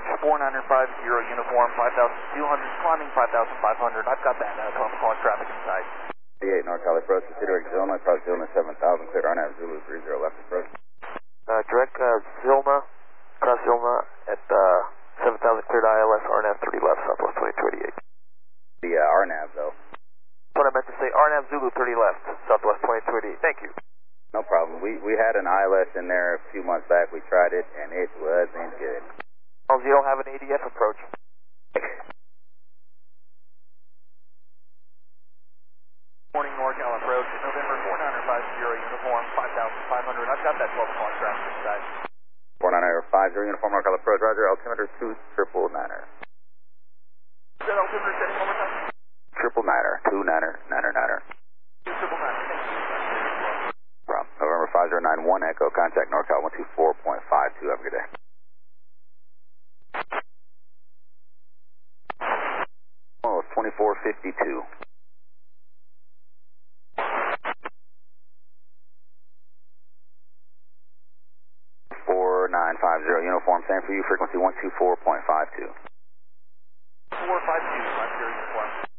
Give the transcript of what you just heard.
approach, 4950 uniform, 5,200, climbing 5,500. I've got that, calling traffic inside. 8 NorCal approach, considering Zilma, approach Zilma 7000, cleared RNAV Zulu 30 left approach. Direct Zilma, cross Zilma at 7000, cleared ILS, RNAV 30 left, southwest 2288. The RNAV though. What I meant to say, RNAV Zulu 30 left, southwest 2288. Thank you. No problem. We had an ILS in there a few months back. We tried it, and it wasn't good. Oh, you don't have an ADF approach. Morning NorCal approach, November 4950 uniform, 5,500. I've got that 12 o'clock traffic inside. 4950 uniform NorCal approach, roger, altimeter 29er. Is that altimeter setting one more time? 999er, 29er, 999er. 29er, thank you. From November 5091 Echo, contact NorCal 124.52. Have a good day. Oh, it's 2452. 4950 uniform, same for you, frequency 124.52. 452, 50 uniform.